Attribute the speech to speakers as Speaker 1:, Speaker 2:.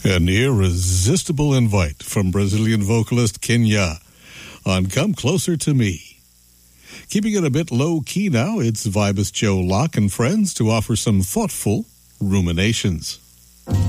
Speaker 1: An irresistible invite from Brazilian vocalist Kenya on Come Closer to Me. Keeping it a bit low-key now, it's Vibus Joe Locke and friends to offer some thoughtful ruminations.